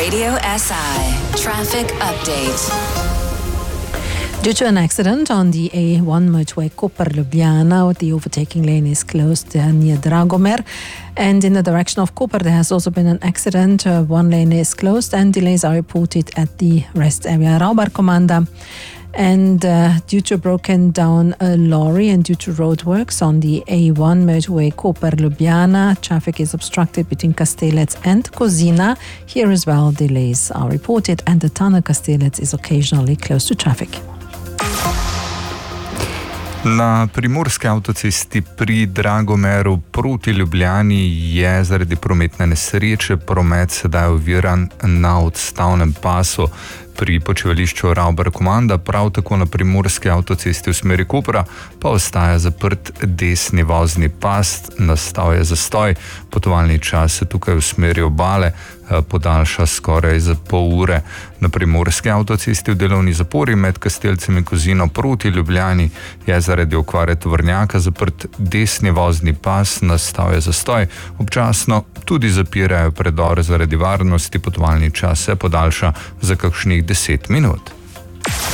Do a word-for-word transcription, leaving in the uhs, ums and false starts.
Radio S I traffic update. Due to an accident on the A one motorway Koper-Ljubljana, the overtaking lane is closed uh, near Dragomer. And in the direction of Koper, there has also been an accident. Uh, one lane is closed and delays are reported at the rest area. Raubarkomanda. And uh, due to a broken down uh, lorry and due to roadworks on the A one motorway Koper-Ljubljana, traffic is obstructed between Kastelec and Kozina. Here as well, delays are reported and the tunnel Kastelec is occasionally closed to traffic. Na primorski avtocesti pri Dragomeru proti Ljubljani je zaradi prometne nesreče promet sedaj oviran na odstavnem pasu pri počivališču Raubarkomanda, prav tako na primorski avtocesti v smeri Kopra pa ostaja zaprt desni vozni pas, nastal je zastoj, potovalni čas se tukaj v smeri obale podaljša skoraj za pol ure. Na primorski avtocesti v delovni zapori med Kastelcem in Kozino proti Ljubljani je zaradi okvare tovornjaka zaprt desni vozni pas, nastal je zastoj, občasno tudi zapirajo predor zaradi varnosti, potovalni čas se podaljša za kakšnih deset minut.